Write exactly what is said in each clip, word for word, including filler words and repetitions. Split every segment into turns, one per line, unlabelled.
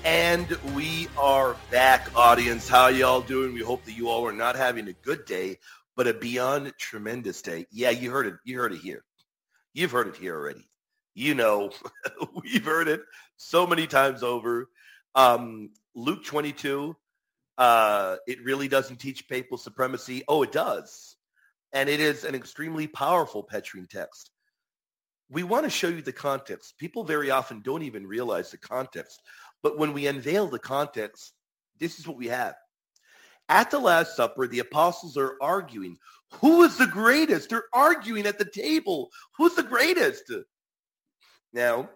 And we are back, audience. How y'all doing? We hope that you all are not having a good day, but a beyond tremendous day. Yeah, you heard it. You heard it here. You've heard it here already. You know, we've heard it so many times over. Um, Luke twenty-two, uh, it really doesn't teach papal supremacy. Oh, it does. And it is an extremely powerful Petrine text. We want to show you the context. People very often don't even realize the context. But when we unveil the context, this is what we have. At the Last Supper, the apostles are arguing. Who is the greatest? They're arguing at the table. Who's the greatest? Now,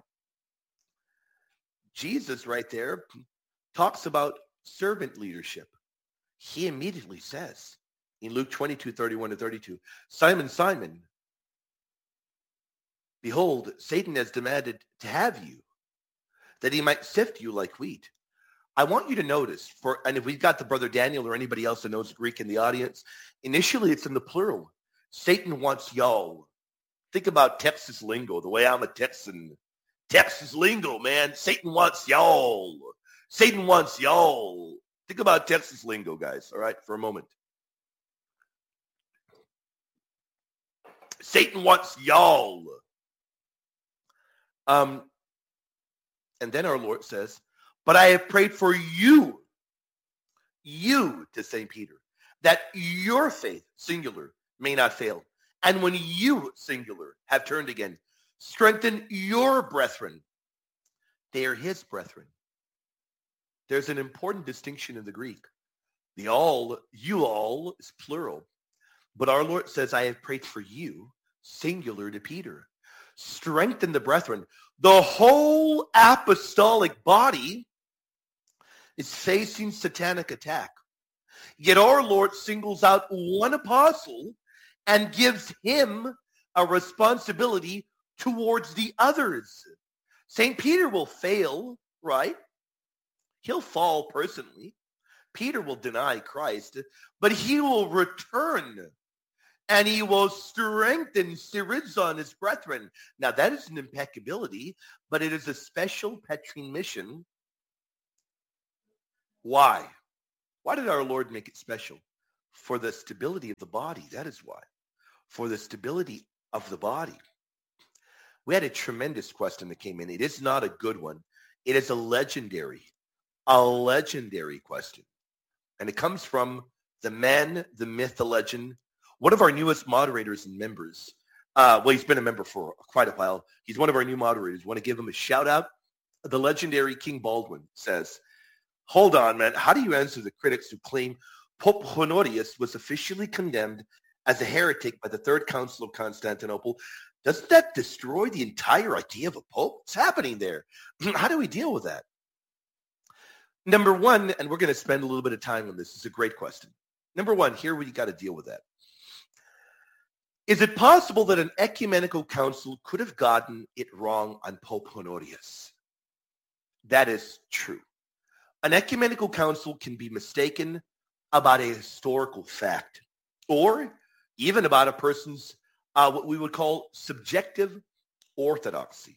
Jesus right there talks about servant leadership. He immediately says in Luke twenty-two, thirty-one to thirty-two, Simon, Simon, behold, Satan has demanded to have you, that he might sift you like wheat. I want you to notice, for, and if we've got the brother Daniel or anybody else that knows Greek in the audience, initially it's in the plural. Satan wants y'all. Think about Texas lingo, the way I'm a Texan. Texas lingo, man. Satan wants y'all. Satan wants y'all. Think about Texas lingo, guys, all right, for a moment. Satan wants y'all. Um, and then our Lord says, but I have prayed for you, you to Saint Peter, that your faith, singular, may not fail. And when you, singular, have turned again, strengthen your brethren. They are his brethren. There's an important distinction in the Greek. The all, you all, is plural. But our Lord says, I have prayed for you, singular to Peter. Strengthen the brethren. The whole apostolic body is facing satanic attack. Yet our Lord singles out one apostle and gives him a responsibility towards the others. Saint Peter will fail, right? He'll fall personally. Peter will deny Christ, but he will return and he will strengthen Syriza, his brethren. Now that is an impeccability, but it is a special Petrine mission. Why? Why did our Lord make it special? For the stability of the body. That is why. For the stability of the body. We had a tremendous question that came in. It is not a good one. It is a legendary, a legendary question. And it comes from the man, the myth, the legend, one of our newest moderators and members. Uh, well, he's been a member for quite a while. He's one of our new moderators. Want to give him a shout out? The legendary King Baldwin says, hold on, man. How do you answer the critics who claim Pope Honorius was officially condemned as a heretic by the Third Council of Constantinople? Doesn't that destroy the entire idea of a pope? What's happening there? How do we deal with that? Number one, and we're going to spend a little bit of time on this. It's a great question. Number one, here we got to deal with that. Is it possible that an ecumenical council could have gotten it wrong on Pope Honorius? That is true. An ecumenical council can be mistaken about a historical fact or even about a person's, uh, what we would call subjective orthodoxy.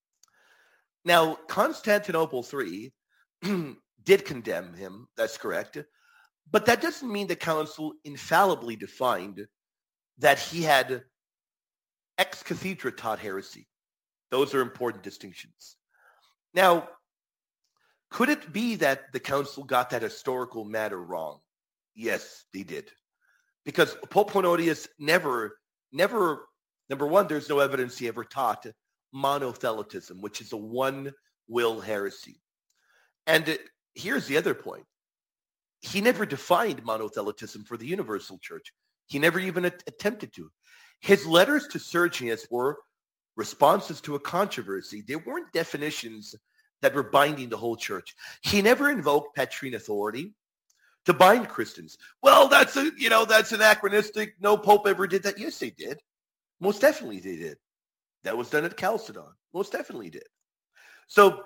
Now, Constantinople three did condemn him, that's correct, but that doesn't mean the council infallibly defined that he had ex cathedra taught heresy. Those are important distinctions. Now, could it be that the council got that historical matter wrong? Yes, they did. Because Pope Honorius never, never, number one, there's no evidence he ever taught monothelitism, which is a one-will heresy. And it, here's the other point. He never defined monothelitism for the universal church. He never even at- attempted to. His letters to Sergius were responses to a controversy. They weren't definitions that were binding the whole church. He never invoked Petrine authority to bind Christians. Well, that's a, you know, that's anachronistic. No pope ever did that. Yes, they did. Most definitely they did. That was done at Chalcedon. Most definitely did. So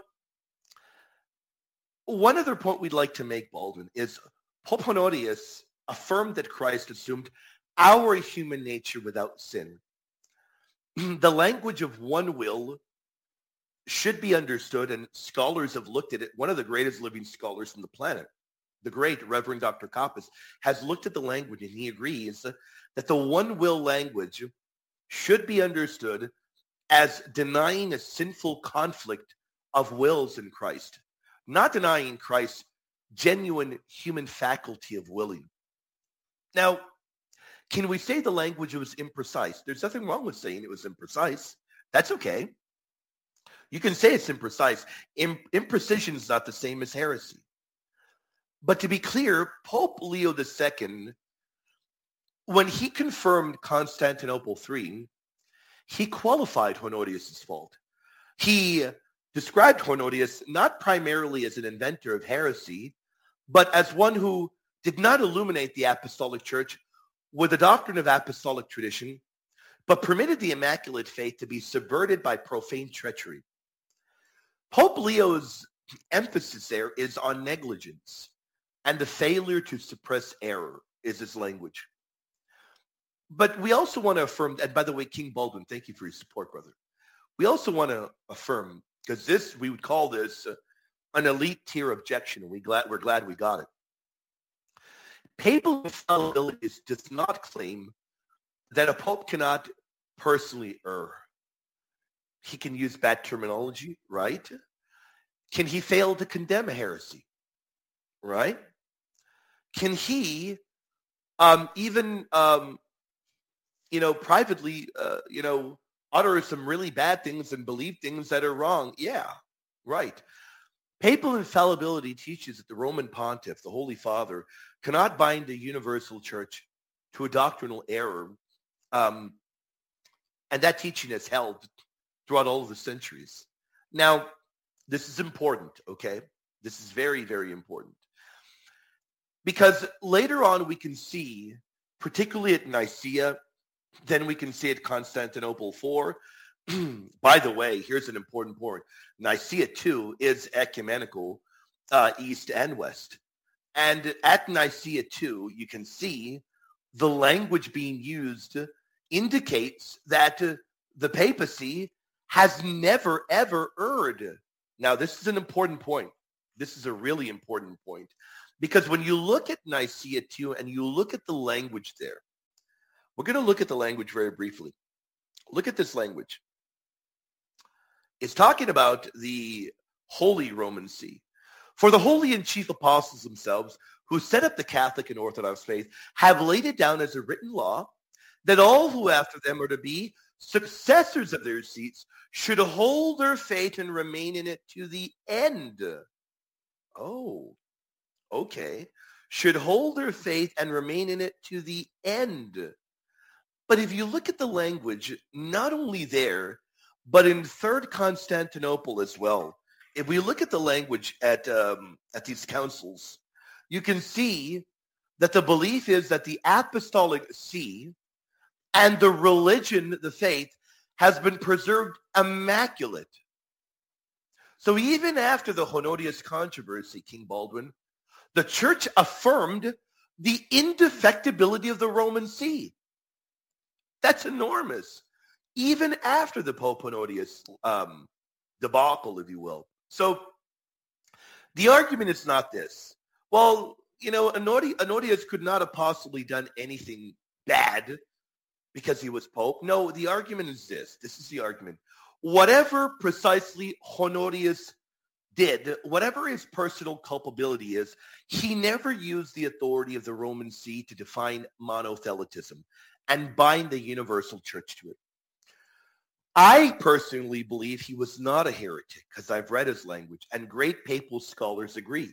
one other point we'd like to make, Baldwin, is Pope Honorius affirmed that Christ assumed our human nature without sin. The language of one will should be understood, and scholars have looked at it. One of the greatest living scholars on the planet, the great Reverend Doctor Kappas, has looked at the language, and he agrees that the one will language should be understood as denying a sinful conflict of wills in Christ, not denying Christ's genuine human faculty of willing. Now, can we say the language was imprecise? There's nothing wrong with saying it was imprecise. That's okay. You can say it's imprecise. Im- imprecision is not the same as heresy. But to be clear, Pope Leo the Second, when he confirmed Constantinople three, he qualified Honorius' fault. He described Honorius not primarily as an inventor of heresy, but as one who did not illuminate the apostolic church with the doctrine of apostolic tradition, but permitted the Immaculate Faith to be subverted by profane treachery. Pope Leo's emphasis there is on negligence, and the failure to suppress error is his language. But we also want to affirm, and by the way, King Baldwin, thank you for your support, brother. We also want to affirm, because this, we would call this uh, an elite tier objection, and we glad, we're glad we got it. Papal infallibility does not claim that a pope cannot personally err. He can use bad terminology, right? Can he fail to condemn a heresy, right? Can he um, even, um, you know, privately, uh, you know, utter some really bad things and believe things that are wrong? Yeah, right. Papal infallibility teaches that the Roman Pontiff, the Holy Father, cannot bind the universal church to a doctrinal error. Um, and that teaching has held throughout all of the centuries. Now, this is important, okay? This is very, very important. Because later on we can see, particularly at Nicaea, then we can see at Constantinople four. By the way, here's an important point. Nicaea two is ecumenical, uh, east and west. And at Nicaea two, you can see the language being used indicates that uh, the papacy has never, ever erred. Now, this is an important point. This is a really important point. Because when you look at Nicaea two and you look at the language there, we're going to look at the language very briefly. Look at this language. It's talking about the Holy Roman See. For the holy and chief apostles themselves, who set up the Catholic and Orthodox faith, have laid it down as a written law that all who after them are to be successors of their seats should hold their faith and remain in it to the end. Oh, okay. Should hold their faith and remain in it to the end. But if you look at the language, not only there, but in Third Constantinople as well, if we look at the language at um, at these councils, you can see that the belief is that the apostolic see and the religion, the faith, has been preserved immaculate. So even after the Honorius controversy, King Baldwin, the church affirmed the indefectibility of the Roman See. That's enormous. Even after the Pope Honorius um, debacle, if you will. So the argument is not this. Well, you know, Honorius, Honorius could not have possibly done anything bad because he was Pope. No, the argument is this. This is the argument. Whatever precisely Honorius did, whatever his personal culpability is, he never used the authority of the Roman See to define monothelitism and bind the universal church to it. I personally believe he was not a heretic because I've read his language, and great papal scholars agree.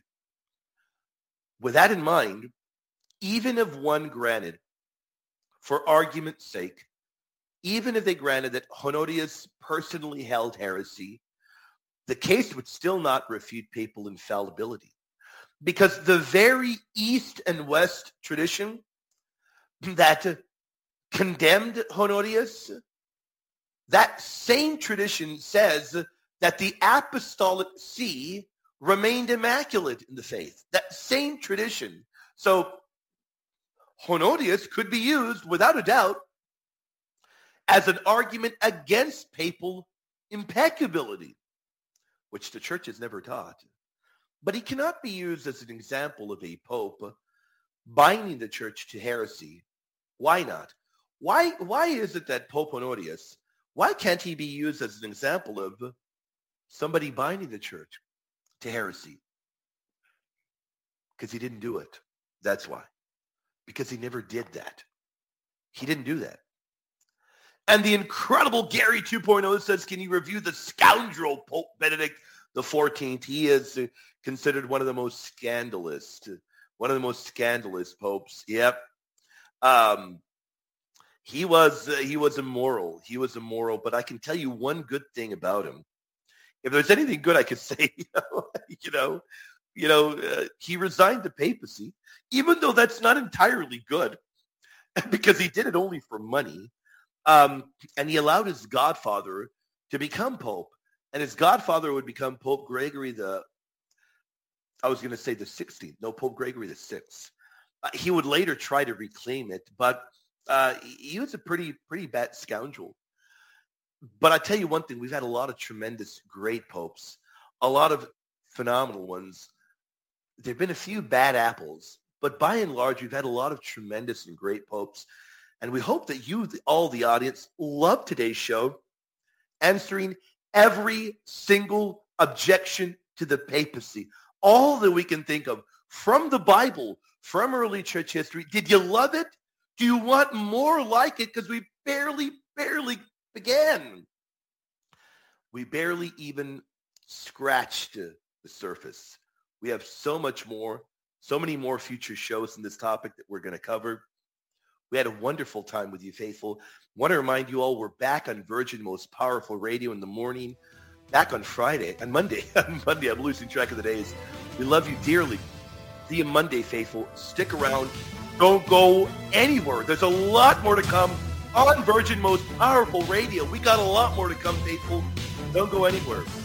With that in mind, even if one granted, for argument's sake, even if they granted that Honorius personally held heresy, the case would still not refute papal infallibility, because the very East and West tradition that condemned Honorius, that same tradition says that the apostolic see remained immaculate in the faith. That same tradition. So Honorius could be used without a doubt as an argument against papal impeccability. which the church has never taught. But he cannot be used as an example of a pope binding the church to heresy. Why not? Why, why is it that Pope Honorius, why can't he be used as an example of somebody binding the church to heresy? Because he didn't do it. That's why. Because he never did that. He didn't do that. And the incredible Gary two point oh says, can you review the scoundrel Pope Benedict the fourteenth? He is considered one of the most scandalous, one of the most scandalous popes. Yep. Um, he was, uh, he was immoral. He was immoral. But I can tell you one good thing about him. If there's anything good I could say, you know, you know, you know uh, he resigned the papacy, even though that's not entirely good, because he did it only for money. Um, and he allowed his godfather to become pope. And his godfather would become Pope Gregory the, I was going to say the sixteenth. No, Pope Gregory the sixth. Uh, he would later try to reclaim it, but uh, he was a pretty, pretty bad scoundrel. But I tell you one thing, we've had a lot of tremendous, great popes, a lot of phenomenal ones. There have been a few bad apples, but by and large, we've had a lot of tremendous and great popes. And we hope that you, all the audience, love today's show, answering every single objection to the papacy, all that we can think of from the Bible, from early church history. Did you love it? Do you want more like it? Because we barely, barely began. We barely even scratched the surface. We have so much more, so many more future shows in this topic that we're going to cover. We had a wonderful time with you, faithful. Want to remind you all, we're back on Virgin Most Powerful Radio in the morning, back on Friday, on Monday. on Monday, I'm losing track of the days. We love you dearly. See you Monday, faithful. Stick around. Don't go anywhere. There's a lot more to come on Virgin Most Powerful Radio. We got a lot more to come, faithful. Don't go anywhere.